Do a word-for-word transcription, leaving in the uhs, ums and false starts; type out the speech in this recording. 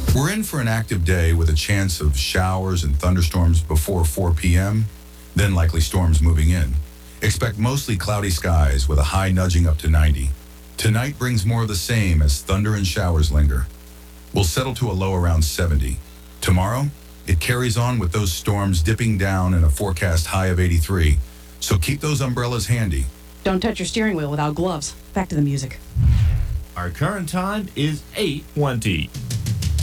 We're in for an active day with a chance of showers and thunderstorms before four p.m., then likely storms moving in. Expect mostly cloudy skies with a high nudging up to ninety. Tonight brings more of the same as thunder and showers linger. We'll settle to a low around seventy. Tomorrow, it carries on with those storms dipping down and a forecast high of eighty-three. So keep those umbrellas handy. Don't touch your steering wheel without gloves. Back to the music. Our current time is eight twenty.